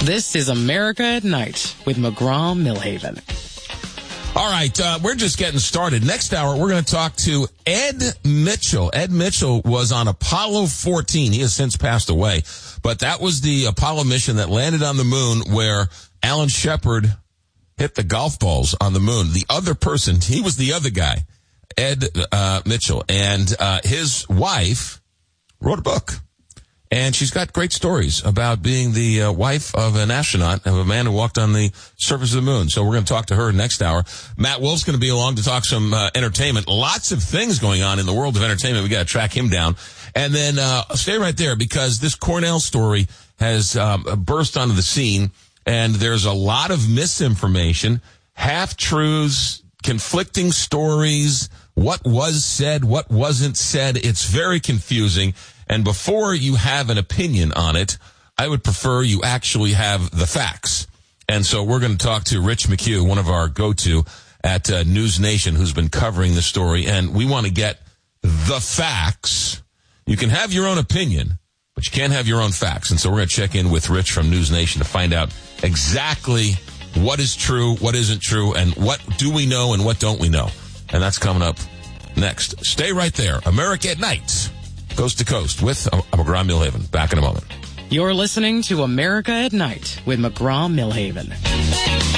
This is America at Night with McGraw-Milhaven. All right, we're just getting started. Next hour, we're going to talk to Ed Mitchell. Ed Mitchell was on Apollo 14. He has since passed away. But that was the Apollo mission that landed on the moon where Alan Shepard hit the golf balls on the moon. The other person, he was the other guy, Ed Mitchell. And his wife wrote a book. And she's got great stories about being the wife of an astronaut, of a man who walked on the surface of the moon. So we're going to talk to her next hour. Matt Wolf's going to be along to talk some entertainment. Lots of things going on in the world of entertainment. We got to track him down. And then stay right there because this Cornell story has burst onto the scene, and there's a lot of misinformation, half-truths, conflicting stories, what was said, what wasn't said. It's very confusing. And before you have an opinion on it, I would prefer you actually have the facts. And so we're going to talk to Rich McHugh, one of our go-to at News Nation, who's been covering this story. And we want to get the facts. You can have your own opinion, but you can't have your own facts. And so we're going to check in with Rich from News Nation to find out exactly what is true, what isn't true, and what do we know and what don't we know. And that's coming up next. Stay right there. America at Night. Coast to Coast with McGraw-Milhaven. Back in a moment. You're listening to America at Night with McGraw-Milhaven.